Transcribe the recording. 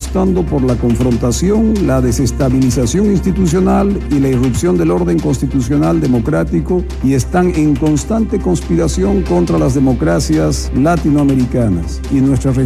apostando por la confrontación, la desestabilización institucional y la irrupción del orden constitucional democrático y están en constante conspiración contra las democracias latinoamericanas y nuestra